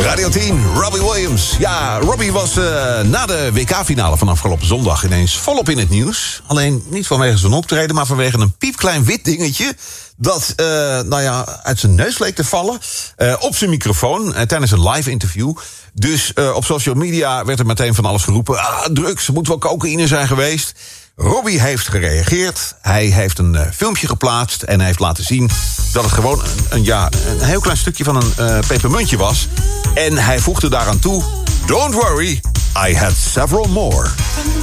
Radio 10, Robbie Williams. Ja, Robbie was na de WK-finale van afgelopen zondag ineens volop in het nieuws. Alleen niet vanwege zijn optreden, maar vanwege een piepklein wit dingetje dat uit zijn neus leek te vallen. Op zijn microfoon tijdens een live interview. Dus op social media werd er meteen van alles geroepen. Drugs, moet wel cocaïne zijn geweest. Robbie heeft gereageerd. Hij heeft een filmpje geplaatst en hij heeft laten zien dat het gewoon een heel klein stukje van een pepermuntje was. En hij voegde daaraan toe: Don't worry, I had several more.